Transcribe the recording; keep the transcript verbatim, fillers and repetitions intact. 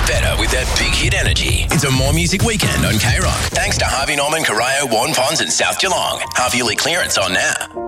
better with that big hit energy. It's a More Music Weekend on K Rock. Thanks to Harvey Norman, Corio, Warren Ponds and South Geelong. Half yearly clearance on now.